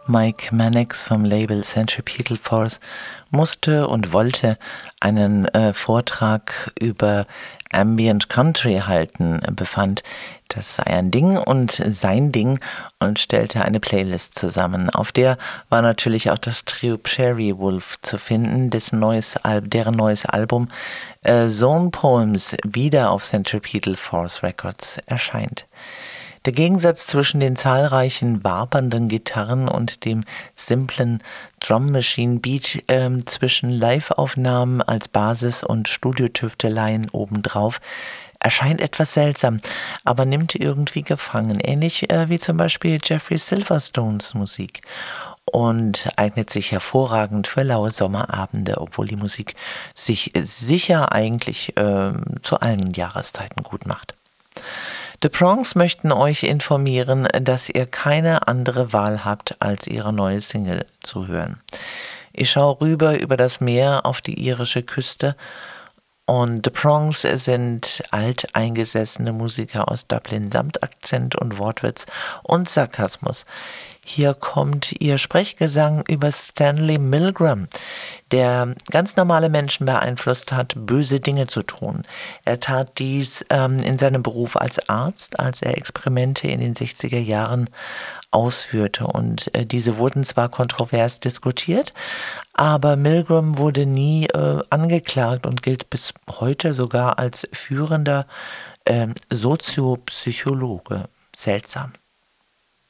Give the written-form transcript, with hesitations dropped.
Mike Mannix vom Label Centripetal Force musste und wollte einen Vortrag über Ambient Country halten, befand, das sei ein Ding und sein Ding und stellte eine Playlist zusammen. Auf der war natürlich auch das Trio Cherry Wolf zu finden, deren neues Album Zone Poems wieder auf Centripetal Force Records erscheint. Der Gegensatz zwischen den zahlreichen wabernden Gitarren und dem simplen Drum Machine Beat zwischen Live-Aufnahmen als Basis und Studiotüfteleien obendrauf erscheint etwas seltsam, aber nimmt irgendwie gefangen, ähnlich wie zum Beispiel Jeffrey Silverstones Musik, und eignet sich hervorragend für laue Sommerabende, obwohl die Musik sich sicher eigentlich zu allen Jahreszeiten gut macht. The Prongs möchten euch informieren, dass ihr keine andere Wahl habt, als ihre neue Single zu hören. Ich schaue rüber über das Meer auf die irische Küste und The Prongs sind alteingesessene Musiker aus Dublin samt Akzent und Wortwitz und Sarkasmus. Hier kommt ihr Sprechgesang über Stanley Milgram, der ganz normale Menschen beeinflusst hat, böse Dinge zu tun. Er tat dies in seinem Beruf als Arzt, als er Experimente in den 60er Jahren ausführte. Und diese wurden zwar kontrovers diskutiert, aber Milgram wurde nie angeklagt und gilt bis heute sogar als führender Soziopsychologe. Seltsam.